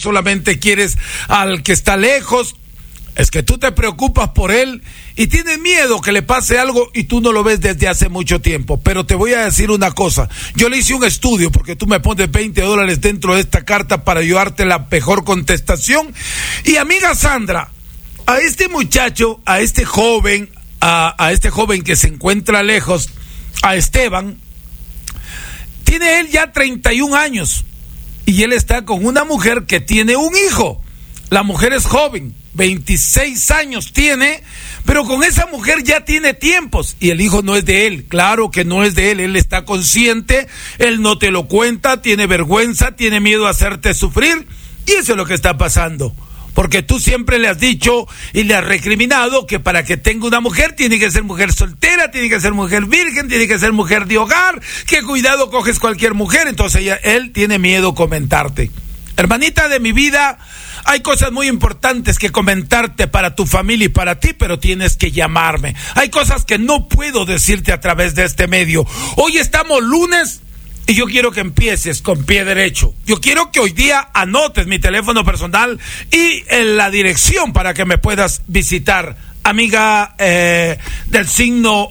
solamente quieres al que está lejos. Es que tú te preocupas por él y tienes miedo que le pase algo y tú no lo ves desde hace mucho tiempo. Pero te voy a decir una cosa. Yo le hice un estudio porque tú me pones $20 dentro de esta carta para ayudarte la mejor contestación. Y amiga Sandra, a este muchacho, a este joven que se encuentra lejos, a Esteban, tiene él ya 31 años y él está con una mujer que tiene un hijo. La mujer es joven, 26 años tiene, pero con esa mujer ya tiene tiempos y el hijo no es de él. Claro que no es de él, él está consciente, él no te lo cuenta, tiene vergüenza, tiene miedo a hacerte sufrir y eso es lo que está pasando. Porque tú siempre le has dicho y le has recriminado que para que tenga una mujer tiene que ser mujer soltera, tiene que ser mujer virgen, tiene que ser mujer de hogar, que cuidado coges cualquier mujer, entonces él tiene miedo comentarte. Hermanita de mi vida, hay cosas muy importantes que comentarte para tu familia y para ti, pero tienes que llamarme. Hay cosas que no puedo decirte a través de este medio. Hoy estamos lunes y yo quiero que empieces con pie derecho. Yo quiero que hoy día anotes mi teléfono personal y la dirección para que me puedas visitar. Amiga del signo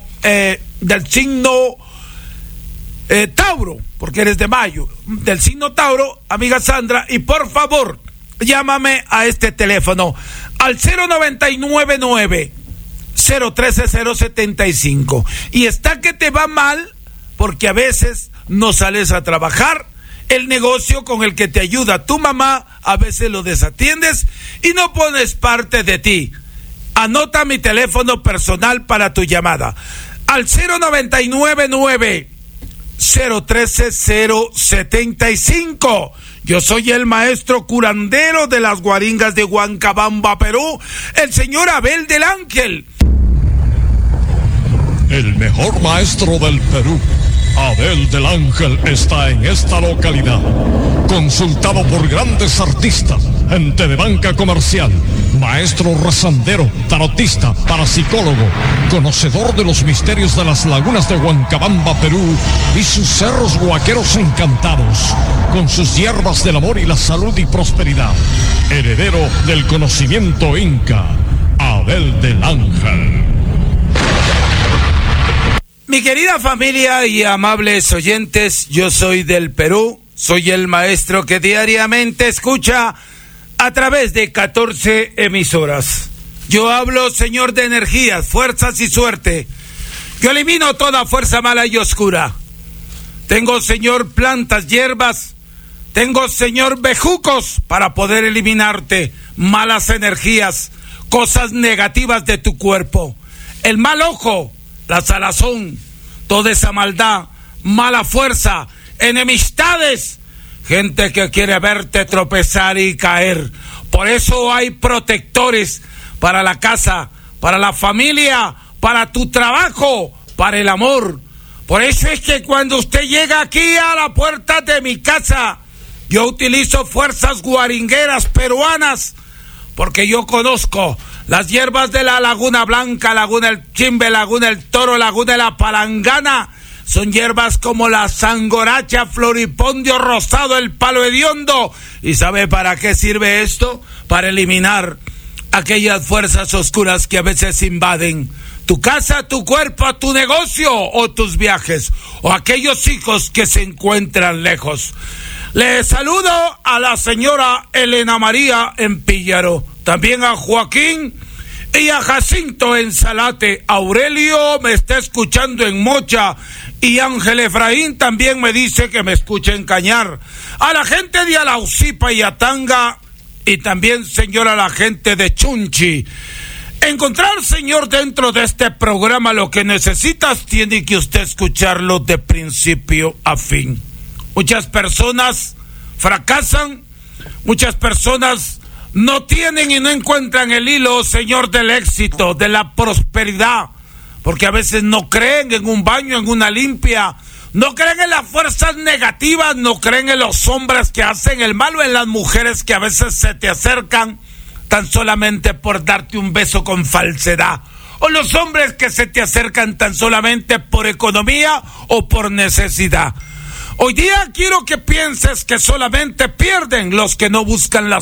Tauro, porque eres de Mayo, del signo Tauro, amiga Sandra, y por favor, llámame a este teléfono al 0999-013-075. Y está que te va mal porque a veces no sales a trabajar, el negocio con el que te ayuda tu mamá a veces lo desatiendes y no pones parte de ti. Anota mi teléfono personal para tu llamada al 0999-013-075. Yo soy el maestro curandero de las Guaringas de Huancabamba, Perú, el señor Abel del Ángel. El mejor maestro del Perú, Abel del Ángel, está en esta localidad. Consultado por grandes artistas, gente de banca comercial, maestro rezandero, tarotista, parapsicólogo, conocedor de los misterios de las lagunas de Huancabamba, Perú, y sus cerros huaqueros encantados, con sus hierbas del amor y la salud y prosperidad. Heredero del conocimiento inca, Abel del Ángel. Mi querida familia y amables oyentes, yo soy del Perú, soy el maestro que diariamente escucha a través de 14 emisoras. Yo hablo, señor de energías, fuerzas y suerte. Yo elimino toda fuerza mala y oscura. Tengo, señor, plantas, hierbas. Tengo, señor, bejucos para poder eliminarte malas energías, cosas negativas de tu cuerpo. El mal ojo, la salazón, toda esa maldad, mala fuerza, enemistades, gente que quiere verte tropezar y caer. Por eso hay protectores para la casa, para la familia, para tu trabajo, para el amor. Por eso es que cuando usted llega aquí a la puerta de mi casa, yo utilizo fuerzas guaringueras peruanas, porque yo conozco las hierbas de la Laguna Blanca, Laguna El Chimbe, Laguna El Toro, Laguna La Palangana. Son hierbas como la sangoracha, floripondio rosado, el palo hediondo. ¿Y sabe para qué sirve esto? Para eliminar aquellas fuerzas oscuras que a veces invaden tu casa, tu cuerpo, tu negocio o tus viajes, o aquellos hijos que se encuentran lejos. Le saludo a la señora Elena María en Píllaro, también a Joaquín y a Jacinto en Salate. Aurelio me está escuchando en Mocha y Ángel Efraín también me dice que me escucha en Cañar. A la gente de Alaucipa y Atanga y también, señor, a la gente de Chunchi. Encontrar, señor, dentro de este programa lo que necesitas, tiene que usted escucharlo de principio a fin. Muchas personas fracasan, muchas personas no tienen y no encuentran el hilo, señor, del éxito, de la prosperidad, porque a veces no creen en un baño, en una limpia, no creen en las fuerzas negativas, no creen en los hombres que hacen el mal o en las mujeres que a veces se te acercan tan solamente por darte un beso con falsedad, o los hombres que se te acercan tan solamente por economía o por necesidad. Hoy día quiero que pienses que solamente pierden los que no buscan la